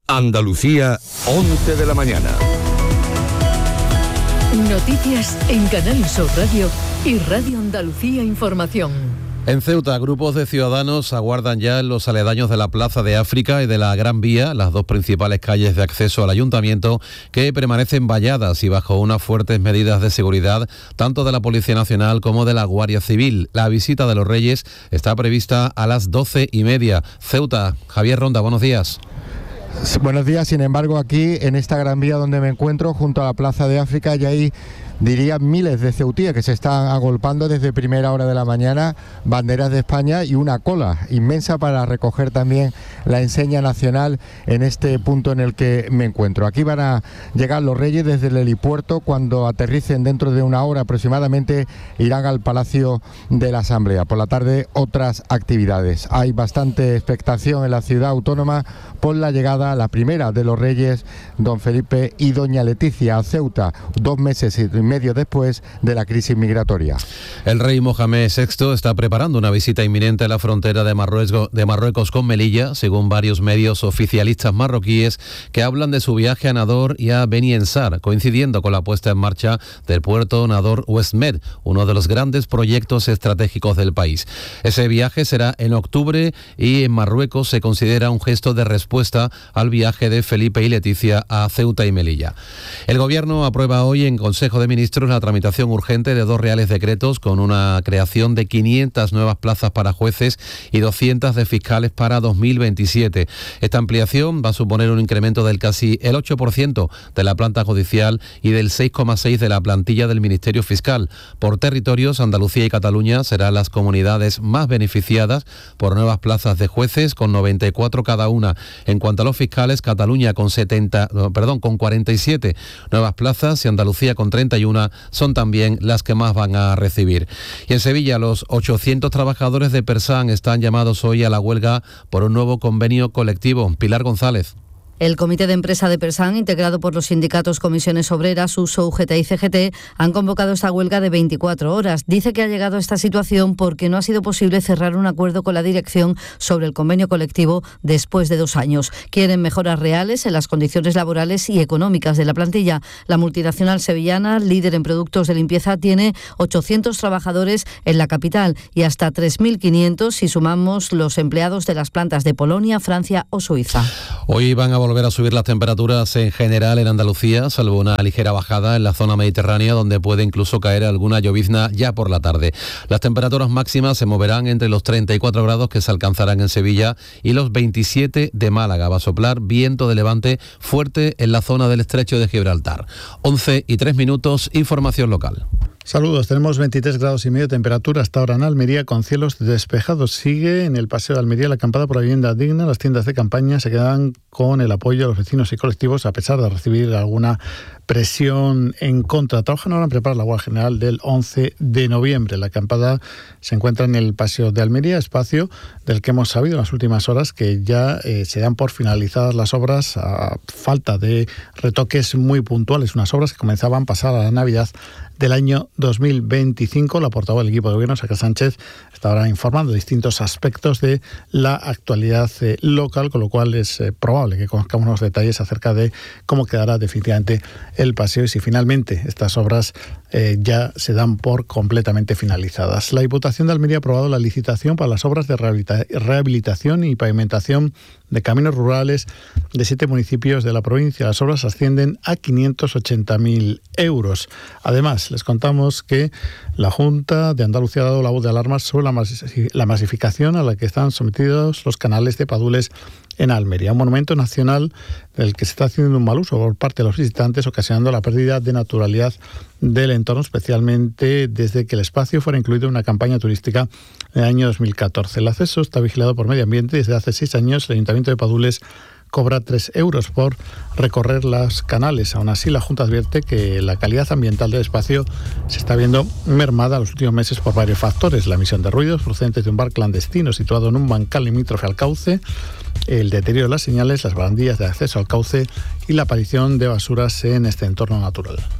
Andalucía, 11 de la mañana. Noticias en Canal Sur Radio y Radio Andalucía Información. En Ceuta, grupos de ciudadanos aguardan ya en los aledaños de la Plaza de África y de la Gran Vía, las dos principales calles de acceso al ayuntamiento, que permanecen valladas y bajo unas fuertes medidas de seguridad, tanto de la Policía Nacional como de la Guardia Civil. La visita de los Reyes está prevista a las 12:30. Ceuta, Javier Ronda, buenos días. Buenos días, sin embargo, aquí en esta Gran Vía donde me encuentro, junto a la Plaza de África, ya hay, diría, miles de ceutíes que se están agolpando desde primera hora de la mañana, banderas de España y una cola inmensa para recoger también la enseña nacional en este punto en el que me encuentro. Aquí van a llegar los Reyes desde el helipuerto. Cuando aterricen dentro de una hora aproximadamente irán al Palacio de la Asamblea. Por la tarde otras actividades. Hay bastante expectación en la ciudad autónoma por la llegada, la primera de los Reyes, don Felipe y doña Leticia, a Ceuta, 2 meses y medio después de la crisis migratoria. El rey Mohamed VI está preparando una visita inminente a la frontera de Marruecos con Melilla, según varios medios oficialistas marroquíes que hablan de su viaje a Nador y a Beni Ensar, coincidiendo con la puesta en marcha del puerto Nador West Med, uno de los grandes proyectos estratégicos del país. Ese viaje será en octubre y en Marruecos se considera un gesto de respuesta al viaje de Felipe y Leticia a Ceuta y Melilla. El Gobierno aprueba hoy en Consejo de Ministros la tramitación urgente de 2 reales decretos con una creación de 500 nuevas plazas para jueces y 200 de fiscales para 2027. Esta ampliación va a suponer un incremento del casi el 8% de la planta judicial y del 6,6% de la plantilla del Ministerio Fiscal. Por territorios, Andalucía y Cataluña serán las comunidades más beneficiadas por nuevas plazas de jueces, con 94 cada una. En cuanto a los fiscales, Cataluña con 47 nuevas plazas y Andalucía con 31 son también las que más van a recibir. Y en Sevilla, los 800 trabajadores de Persán están llamados hoy a la huelga por un nuevo convenio colectivo. Pilar González. El Comité de Empresa de Persán, integrado por los sindicatos Comisiones Obreras, USO, UGT y CGT, han convocado esta huelga de 24 horas. Dice que ha llegado a esta situación porque no ha sido posible cerrar un acuerdo con la dirección sobre el convenio colectivo después de 2 años. Quieren mejoras reales en las condiciones laborales y económicas de la plantilla. La multinacional sevillana, líder en productos de limpieza, tiene 800 trabajadores en la capital y hasta 3.500 si sumamos los empleados de las plantas de Polonia, Francia o Suiza. Hoy van a volver a subir las temperaturas en general en Andalucía, salvo una ligera bajada en la zona mediterránea, donde puede incluso caer alguna llovizna ya por la tarde. Las temperaturas máximas se moverán entre los 34 grados que se alcanzarán en Sevilla y los 27 de Málaga. Va a soplar viento de levante fuerte en la zona del estrecho de Gibraltar. 11:03, información local. Saludos, tenemos 23 grados y medio de temperatura hasta ahora en Almería, con cielos despejados. Sigue en el Paseo de Almería la acampada por la vivienda digna. Las tiendas de campaña se quedan con el apoyo de los vecinos y colectivos, a pesar de recibir alguna presión en contra. Trabajan ahora en preparar la huelga general del 11 de noviembre. La acampada se encuentra en el Paseo de Almería, espacio del que hemos sabido en las últimas horas que ya se dan por finalizadas las obras a falta de retoques muy puntuales. Unas obras que comenzaban pasada la Navidad del año 2025. La portavoz del equipo de gobierno, Sacra Sánchez, está ahora informando de distintos aspectos de la actualidad local, con lo cual es probable que conozcamos unos detalles acerca de cómo quedará definitivamente el paseo y si finalmente estas obras ya se dan por completamente finalizadas. La Diputación de Almería ha aprobado la licitación para las obras de rehabilitación y pavimentación de caminos rurales de 7 municipios de la provincia. Las obras ascienden a 580.000 euros. Además, les contamos que la Junta de Andalucía ha dado la voz de alarma sobre la masificación a la que están sometidos los canales de Padules en Almería, un monumento nacional del que se está haciendo un mal uso por parte de los visitantes, ocasionando la pérdida de naturalidad del entorno, especialmente desde que el espacio fuera incluido en una campaña turística en el año 2014. El acceso está vigilado por Medio Ambiente y desde hace 6 años el Ayuntamiento de Padules cobra 3 euros por recorrer los canales. Aún así, la Junta advierte que la calidad ambiental del espacio se está viendo mermada en los últimos meses por varios factores: la emisión de ruidos procedentes de un bar clandestino situado en un bancal limítrofe al cauce, el deterioro de las señales, las barandillas de acceso al cauce y la aparición de basuras en este entorno natural.